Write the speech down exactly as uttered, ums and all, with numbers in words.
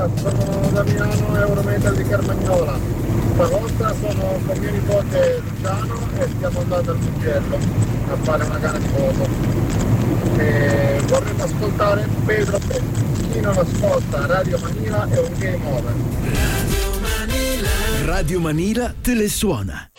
Manila, sono Damiano, Eurometal di Carmagnola. Stavolta sono con mio nipote Luciano e stiamo andando al Mugello a fare una gara di moto. E vorremmo ascoltare Pedro Petto. Chi non ascolta Radio Manila è un game over. Radio Manila te le suona.